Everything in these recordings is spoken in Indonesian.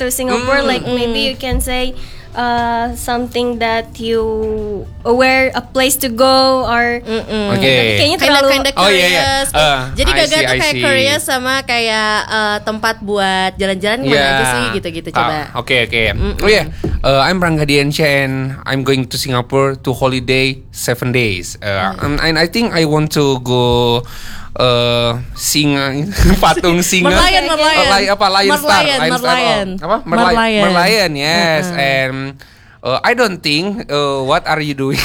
to Singapore, like maybe you can say something that you where a place to go or kayaknya terlalu kinda curious. Jadi Gaga tuh kayak see. curious sama kayak tempat buat jalan-jalan kemana aja sih gitu-gitu coba. Okay. Oh yeah, I'm Ranggadiansyah and I'm going to Singapore to holiday 7 days. And I think I want to go singa patung singa Merlion yes and I don't think what are you doing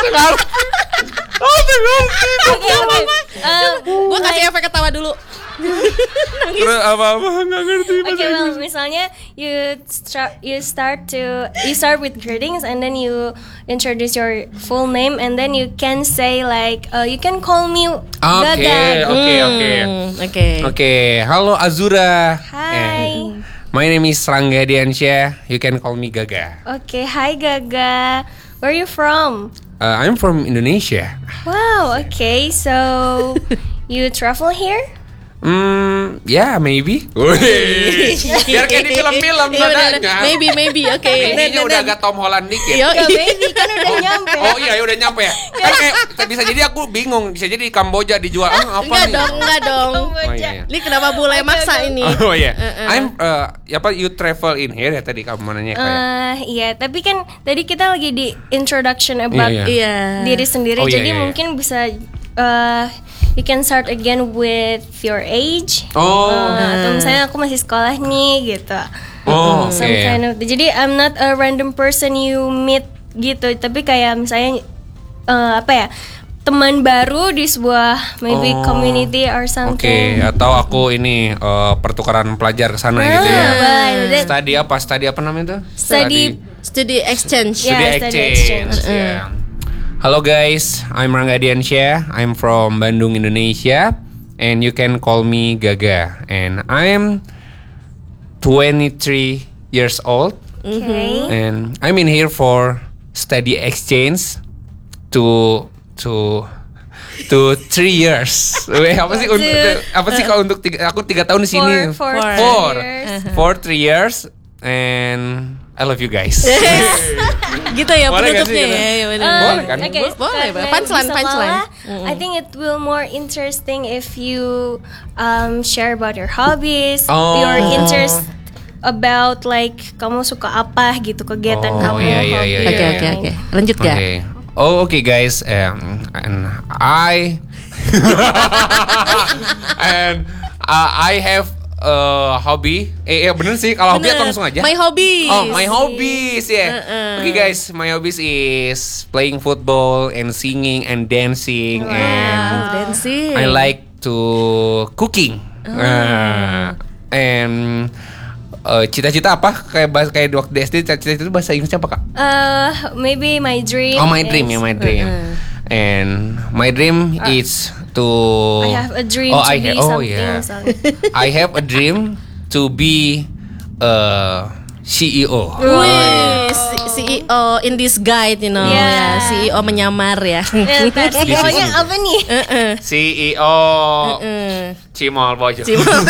Gue kasih efek ketawa dulu. Terus apa nggak ngerti. Okay, well, misalnya you start with greetings and then you introduce your full name and then you can say like you can call me Gaga. Okay. Halo Azura. Hi. My name is Ranggadiansyah. You can call me Gaga. Okay, hi Gaga. Where are you from? I'm from Indonesia. Wow. Okay, so you travel here? Yeah, maybe. Biar kayak di film-film nadanya. Maybe, oke. Ini udah agak Tom Holland dikit. Gak baby, kan udah nyampe. Oh iya, udah nyampe ya. Kan kayak bisa jadi aku bingung, bisa jadi di Kamboja dijual apa nih? Enggak dong. Oh iya. Ini kenapa bule maksa ini? Oh iya. I'm you travel in here ya tadi kamu nanya kayak. Iya, tapi kan tadi kita lagi di introduction about diri sendiri, jadi mungkin bisa you can start again with your age. Atau misalnya aku masih sekolah nih gitu. Some kind of. Jadi I'm not a random person you meet gitu, tapi kayak misalnya teman baru di sebuah maybe community or something. Atau aku ini pertukaran pelajar ke sana gitu ya. Study apa namanya tuh? Study exchange. Study exchange. Halo guys, I'm Ranggadiansyah. I'm from Bandung, Indonesia, and you can call me Gaga. And I'm 23 years old. Okay. And I'm in here for study exchange to 3 years. Apa sih kalau untuk aku 3 tahun di sini? 3 years and I love you guys. Gitu ya penutupnya ya. Boleh kan? Okay, boleh. Punchline. I think it will more interesting if you share about your hobbies, your interest about like kamu suka apa gitu, kegiatan kamu. Oke. Lanjut gak? Okay guys, and I I have hobby. Bener sih kalau hobi atau langsung aja? My hobby. My hobbies Okay guys, my hobbies is playing football and singing and dancing and dancing. I like to cooking. And cita-cita apa? Kayak waktu SD cita-cita itu bahasa Inggrisnya apa Kak? Maybe my dream. My dream. And my dream is to I have a dream to be something. I have a dream to be CEO. CEO in this guide, you know. CEO menyamar ya. CEO-nya apa nih? CEO Cimol Bojo.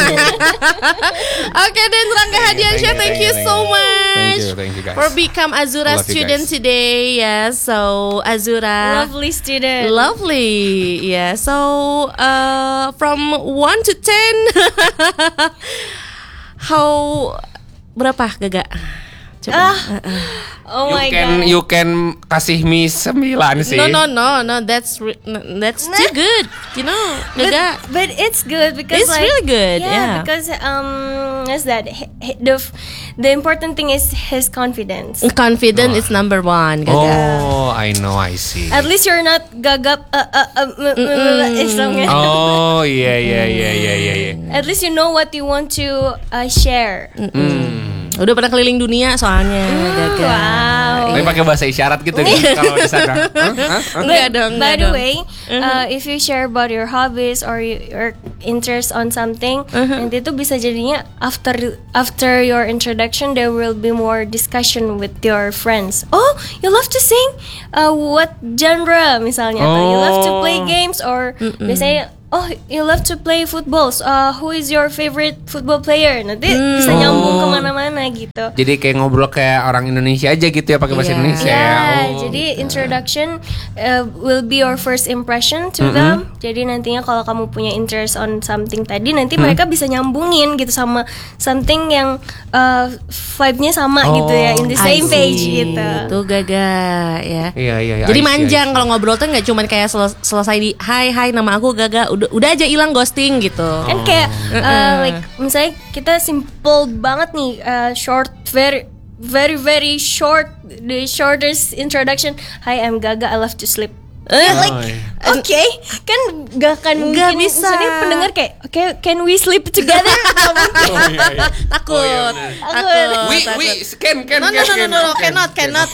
Okay, then Ranggadiansyah, thank you so much. Thank you guys. For become Azura student today. Yeah, so Azura. Lovely student. Lovely. Yeah, so from 1 to 10 how berapa Gaga? Coba. Oh my god. You can kasih me 9 sih. No. That's too good. You know, Gaga. But it's good because it's really good. Yeah. Because is that the important thing is his confidence. Confidence is number 1, Gaga. Oh, I know, I see. At least you're not gagap. Oh, yeah. At least you know what you want to share. Udah pernah keliling dunia soalnya, Gaga. Wow. Tapi pakai bahasa isyarat gitu kalau di sana. Enggak dong. By the way, if you share about your hobbies or your interest on something, nanti itu bisa jadinya after your introduction there will be more discussion with your friends. Oh, you love to sing? What genre misalnya? Atau you love to play games or biasanya oh you love to play football, who is your favorite football player, nanti bisa nyambung kemana-mana gitu. Jadi kayak ngobrol kayak orang Indonesia aja gitu ya, pakai bahasa Indonesia. Jadi introduction will be your first impression to them. Jadi nantinya kalau kamu punya interest on something tadi, nanti mereka bisa nyambungin gitu sama something yang vibe-nya sama gitu ya, in the same page gitu. Tuh Gaga ya. Iya. Jadi manjang kalau ngobrol tuh nggak cuman kayak selesai di hai nama aku Gaga, udah aja hilang ghosting gitu. Kan kayak like misalnya kita simple banget nih, short, very short, the shortest introduction. Hi, I'm Gaga, I love to sleep. Okay, kan gak akan mungkin bisa. Misalnya pendengar kayak, okay, can we sleep together? Takut. We can. No, cannot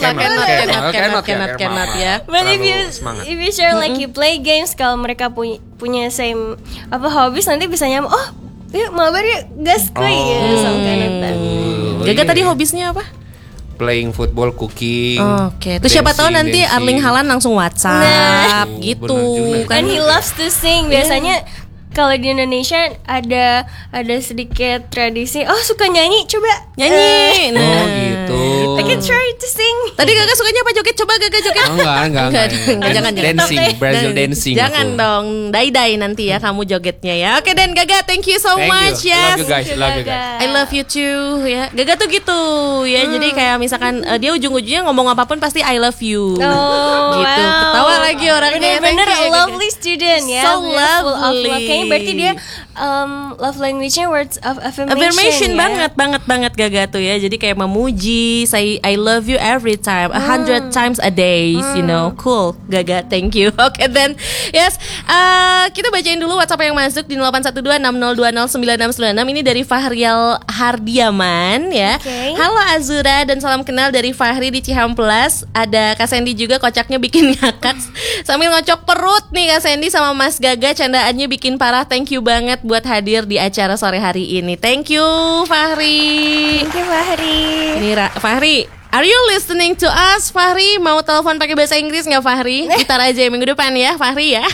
ya. But if you share like you play games, kalau mereka punya same hobbies, nanti bisa nyambung. Oh, yuk mabar yuk, gas kuy some kind of that. Gaga tadi hobisnya apa? Playing football, cooking. Oke. Terus siapa tahu nanti Arling Halan langsung WhatsApp gitu kan. And he loves to sing. Biasanya kalau di Indonesia ada sedikit tradisi. Oh, suka nyanyi, coba nyanyi. Gitu. I can try to sing. Tadi Gaga sukanya apa joget? Coba Gaga joget. Enggak. Jangan. Dancing, Brazil dancing. Jangan dong, dai nanti ya kamu jogetnya ya. Oke, dan Gaga, thank you so much. Yes. Love you guys. I love you too ya. Gaga tuh gitu ya. Jadi kayak misalkan dia ujung-ujungnya ngomong apapun pasti I love you. Gitu. Ketawa lagi orangnya. Bener-bener a lovely student ya. So lovely. Kayaknya berarti dia love language-nya words of affirmation ya? banget Gaga tuh ya. Jadi kayak memuji, say I love you every time, 100 times a day, you know. Cool, Gaga, thank you. Oke, then yes, kita bacain dulu WhatsApp yang masuk di 81260209696. Ini dari Fahrial Hardiaman ya. Halo Azura dan salam kenal dari Fahri di Cihamplas. Ada Kak Sandy juga, kocaknya bikin ngakak sambil ngocok perut nih Kak Sandy sama Mas Gaga, candaannya bikin parah. Thank you banget buat hadir di acara sore hari ini. Thank you Fahri. Thank you Fahri. Ini Fahri, are you listening to us Fahri? Mau telepon pakai bahasa Inggris nggak Fahri? Ntar aja minggu depan ya Fahri ya.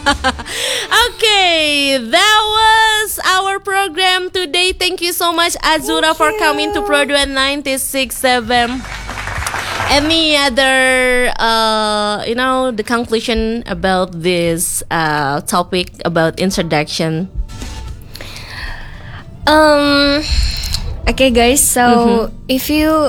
Okay, that was our program today. Thank you so much Azura for coming to Pro 96.7. Any other, the conclusion about this topic about introduction? Okay, guys. So if you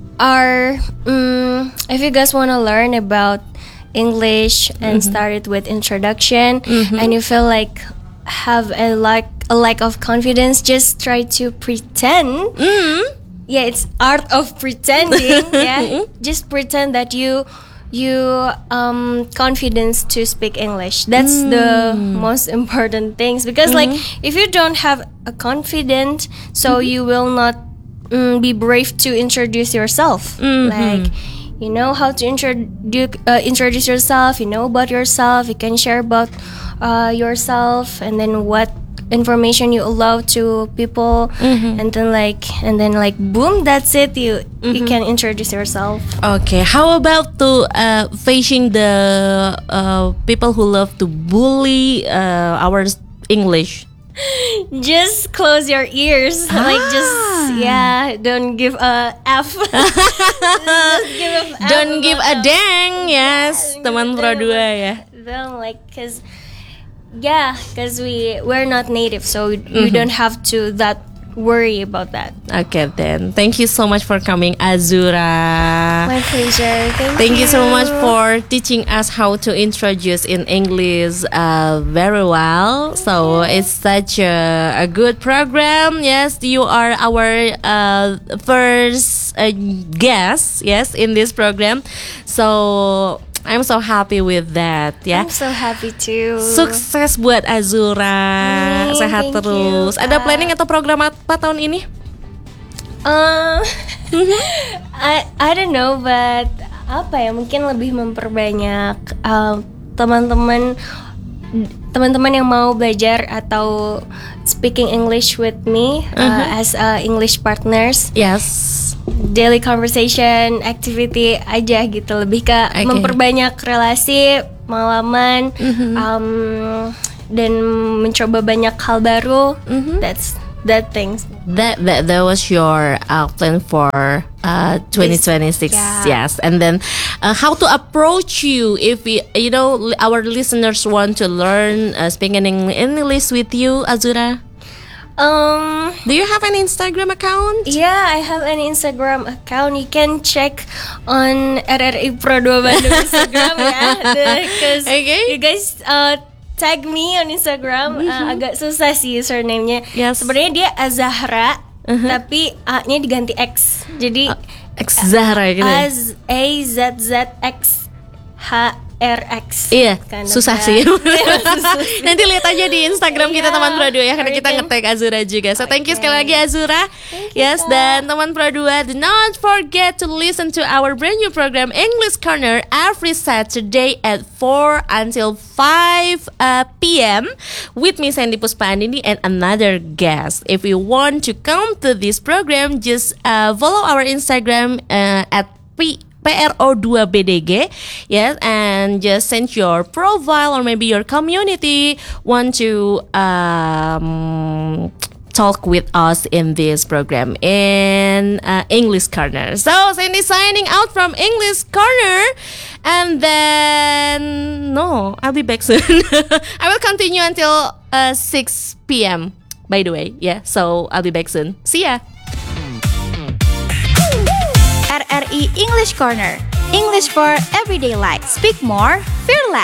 guys want to learn about English and start it with introduction, and you feel like have a lack of confidence, just try to pretend. Yeah, it's art of pretending. Yeah, just pretend that you confidence to speak English. That's the most important things, because like if you don't have a confidence, so you will not be brave to introduce yourself. Like you know how to introduce yourself. You know about yourself. You can share about yourself, and then what information you allow to people, and then like boom, that's it. You can introduce yourself. Okay, how about to facing the people who love to bully our English? Just close your ears. Like don't give a F. Don't give a dang. Yes, teman Pro 2 ya. Don't like, cause we're not native, so we don't have to worry about that. Okay, then thank you so much for coming Azura. My pleasure. Thank you so much for teaching us how to introduce in English very well. So it's such a good program. Yes, you are our first guest, yes, in this program. So I'm so happy with that ya. I'm so happy too. Sukses buat Azura. Sehat terus. Ada planning atau program apa tahun ini? I don't know, but apa ya, mungkin lebih memperbanyak teman-teman yang mau belajar atau speaking English with me as English partners. Yes. Daily conversation, activity aja gitu, lebih ke memperbanyak relasi, pengalaman, dan mencoba banyak hal baru. That's that things. That was your plan for 2026. Yes, and then how to approach you if our listeners want to learn speaking English with you, Azura? Do you have an Instagram account? Yeah, I have an Instagram account. You can check on RRI Pro 2 Bandung Instagram because you guys tag me on Instagram. Agak susah sih surname-nya. Yes. Sebenarnya dia Azahra, tapi A-nya diganti X. Jadi X Zahra gitu. AZZX HRX. Iya, susah sih. Nanti lihat aja di Instagram kita teman Pro 2 ya, karena kita nge-tag Azura juga. So thank you sekali lagi Azura. Yes, dan teman Pro 2, do not forget to listen to our brand new program English Corner every Saturday at 4 until 5 p.m. with me Sandy Puspahandini and another guest. If you want to come to this program, just follow our Instagram at PRO2BDG, yes, and just send your profile or maybe your community want to talk with us in this program in English Corner. So Sandy signing out from English Corner, and then I'll be back soon. I will continue until 6 p.m. by the way, yeah. So I'll be back soon. See ya. RRI English Corner, English for everyday life. Speak more, fear less.